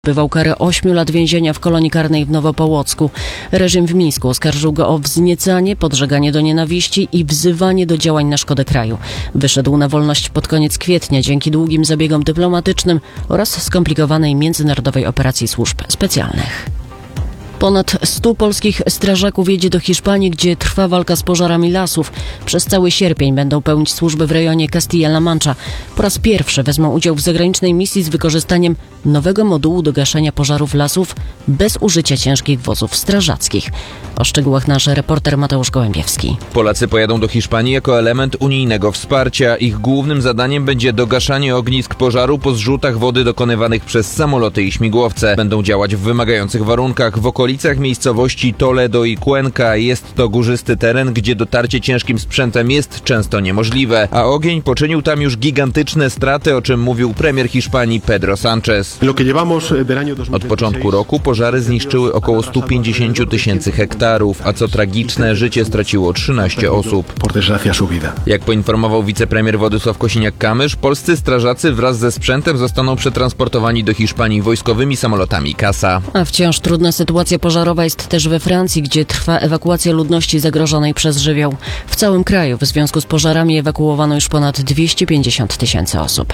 Bywał karę 8 lat więzienia w kolonii karnej w Nowopołocku. Reżim w Mińsku oskarżył go o wzniecanie, podżeganie do nienawiści i wzywanie do działań na szkodę kraju. Wyszedł na wolność pod koniec kwietnia dzięki długim zabiegom dyplomatycznym oraz skomplikowanej międzynarodowej operacji służb specjalnych. Ponad 100 polskich strażaków jedzie do Hiszpanii, gdzie trwa walka z pożarami lasów. Przez cały sierpień będą pełnić służbę w rejonie Castilla-La Mancha. Po raz pierwszy wezmą udział w zagranicznej misji z wykorzystaniem nowego modułu do gaszenia pożarów lasów bez użycia ciężkich wozów strażackich. O szczegółach nasz reporter Mateusz Gołębiewski. Polacy pojadą do Hiszpanii jako element unijnego wsparcia. Ich głównym zadaniem będzie dogaszanie ognisk pożaru po zrzutach wody dokonywanych przez samoloty i śmigłowce. Będą działać w wymagających warunkach. W okolicach miejscowości Toledo i Cuenca jest to górzysty teren, gdzie dotarcie ciężkim sprzętem jest często niemożliwe, a ogień poczynił tam już gigantyczne straty, o czym mówił premier Hiszpanii Pedro Sánchez. Od początku roku pożary zniszczyły około 150 tysięcy hektarów, a co tragiczne, życie straciło 13 osób. Jak poinformował wicepremier Władysław Kosiniak-Kamysz, polscy strażacy wraz ze sprzętem zostaną przetransportowani do Hiszpanii wojskowymi samolotami CASA. A wciąż trudna sytuacja pożarowa jest też we Francji, gdzie trwa ewakuacja ludności zagrożonej przez żywioł. W całym kraju w związku z pożarami ewakuowano już ponad 250 tysięcy osób.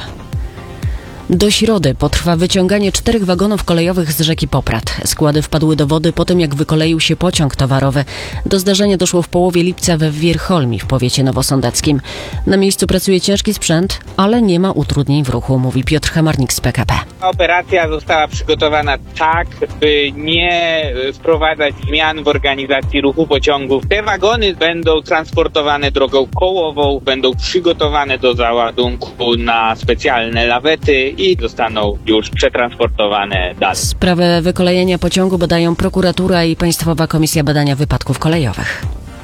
Do środy potrwa wyciąganie 4 wagonów kolejowych z rzeki Poprad. Składy wpadły do wody po tym, jak wykoleił się pociąg towarowy. Do zdarzenia doszło w połowie lipca we Wiercholmi w powiecie nowosądeckim. Na miejscu pracuje ciężki sprzęt, ale nie ma utrudnień w ruchu, mówi Piotr Hamarnik z PKP. Operacja została przygotowana tak, by nie wprowadzać zmian w organizacji ruchu pociągów. Te wagony będą transportowane drogą kołową, będą przygotowane do załadunku na specjalne lawety i zostaną już przetransportowane dalej. Sprawę wykolejenia pociągu badają prokuratura i Państwowa Komisja Badania Wypadków Kolejowych.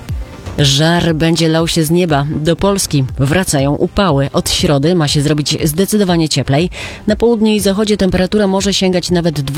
Żar będzie lał się z nieba. Do Polski wracają upały. Od środy ma się zrobić zdecydowanie cieplej. Na południu i zachodzie temperatura może sięgać nawet